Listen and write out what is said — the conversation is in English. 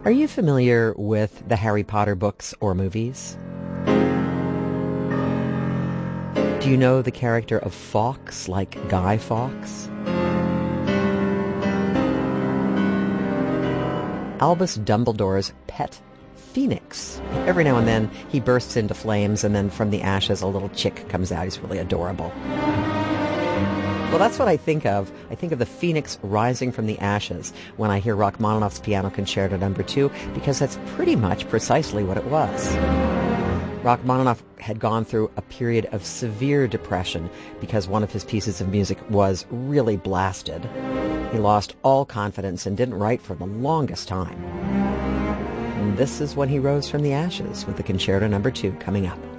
Are you familiar with the Harry Potter books or movies? Do you know the character of Fawkes, like Guy Fawkes? Albus Dumbledore's pet Phoenix. Every now and then he bursts into flames, and then from the ashes a little chick comes out. He's really adorable. Well, that's what I think of. I think of the phoenix rising from the ashes when I hear Rachmaninoff's Piano Concerto No. 2, because that's pretty much precisely what it was. Rachmaninoff had gone through a period of severe depression because one of his pieces of music was really blasted. He lost all confidence and didn't write for the longest time. And this is when he rose from the ashes with the Concerto No. 2 coming up.